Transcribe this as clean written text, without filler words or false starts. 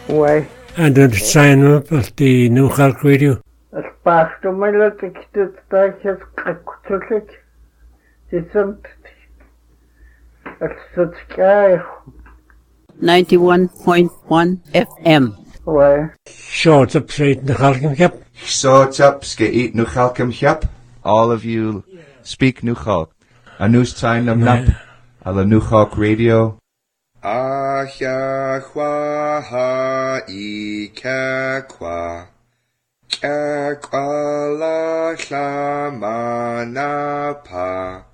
Why? And then sign up at the New Cork Radio. As pastor my lot extut taches kakutulek. Tisant. At such 91.1 FM. Why? Short up straight in the Halcom Cap. Short up skate New Halcom Cap. All of you speak New Halk. A news time nam nap. A la New Halk Radio. Ahya hwa ha I kwa. Kwa la la ma na pa.